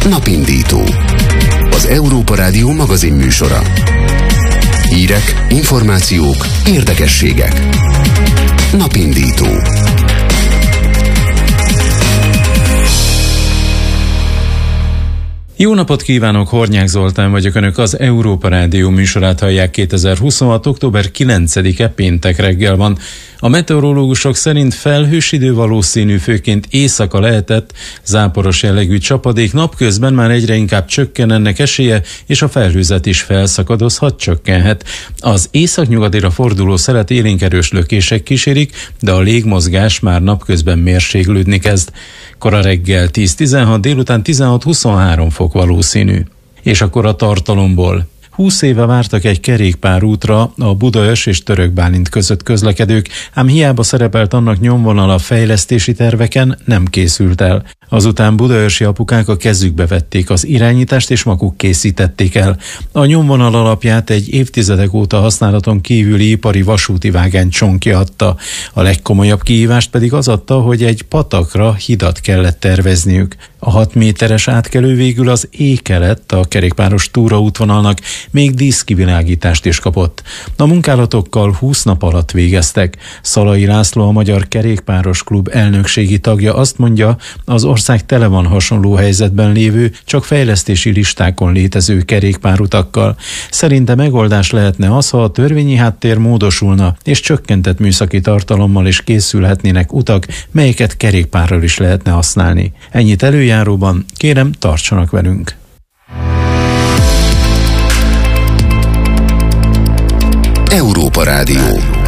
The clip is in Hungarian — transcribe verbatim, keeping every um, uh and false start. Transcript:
Napindító. Az Európa Rádió magazin műsora. Hírek, információk, érdekességek. Napindító. Jó napot kívánok, Hornyák Zoltán vagyok, Önök az Európa Rádió műsorát hallják. kétezer-huszonhat. október kilencedike péntek reggel van. A meteorológusok szerint felhős idő valószínű, főként éjszaka lehetett záporos jellegű csapadék, napközben már egyre inkább csökken ennek esélye, és a felhőzet is felszakadozhat, csökkenhet. Az északnyugatira forduló szelet élénk erős lökések kísérik, de a légmozgás már napközben mérséklődni kezd. Kora reggel tíz-tizenhat, délután tizenhat-huszonhárom fok valószínű. És akkor a tartalomból. húsz éve vártak egy kerékpárútra a Budaörs és Török Bálint között közlekedők, ám hiába szerepelt annak nyomvonala fejlesztési terveken, nem készült el. Azután budaörsi apukák a kezükbe vették az irányítást és maguk készítették el. A nyomvonal alapját egy évtizedek óta használaton kívüli ipari vasúti vágány csonkja adta. A legkomolyabb kihívást pedig az adta, hogy egy patakra hidat kellett tervezniük. A hat méteres átkelő végül az éke lett a kerékpáros túraútvonalnak, még díszkivilágítást is kapott. A munkálatokkal húsz nap alatt végeztek. Szalai László, a Magyar Kerékpáros Klub elnökségi tagja azt mondja, az ország tele van hasonló helyzetben lévő, csak fejlesztési listákon létező kerékpárutakkal. Szerinte megoldás lehetne az, ha a törvényi háttér módosulna, és csökkentett műszaki tartalommal is készülhetnének utak, melyeket kerékpárral is lehetne használni. Ennyit előjáróban, kérem, tartsanak velünk! Európa Rádió.